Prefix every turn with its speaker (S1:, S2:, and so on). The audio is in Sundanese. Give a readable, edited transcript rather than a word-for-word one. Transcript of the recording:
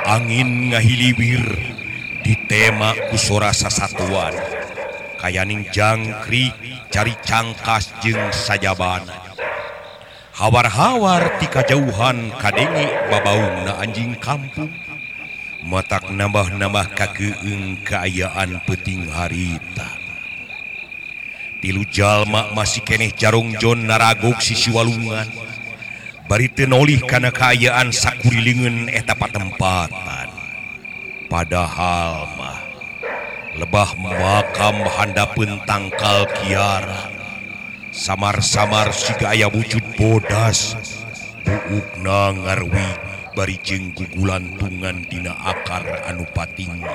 S1: angin ngahiliwir di tema kusora sasatuan kayaning jangkrik cari cangkas jeung sajabana hawar-hawar ti kajauhan kadengi babaungna anjing kampung matak nambah-nambah kakeung kaayaan peuting harita tilu jalma masih keneh jarongjon naragog sisi walungan bari teu nolih kana kaayaan sakurilingeun eta patempatan padahal mah lebah makam handapeun tangkal kiara samar-samar siga aya wujud bodas buukna ngarwi bari jeung gugulantungan dina akar anu pating